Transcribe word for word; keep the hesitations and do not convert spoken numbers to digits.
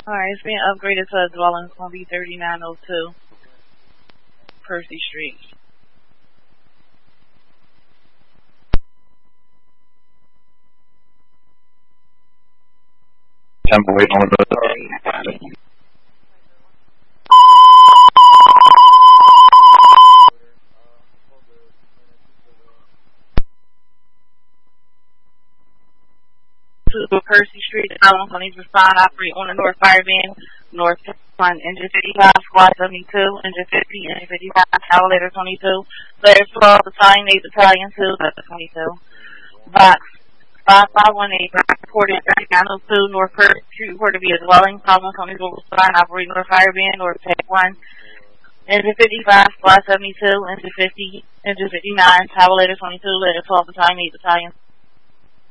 Alright, it's being upgraded to a dwelling. It's going to be thirty-nine oh two Percy Street. I'm waiting on the to Percy Street. The following police respond operate on the North Fire Van, North one, Engine fifty-five, Squad seventy-two, Engine fifty, Engine fifty-five, Tower Letter twenty-two, Letter twelve, Battalion eight, Battalion two, Letter twenty-two. Box five five one eight, reported thirty-nine oh two, North Percy Street, reported to be a dwelling. Following police will respond operate North Fire Van, North Tech one, Engine fifty-five, Squad seventy-two, Engine fifty, Engine fifty-nine, Tower Letter twenty-two, Letter twelve, Battalion eight, Battalion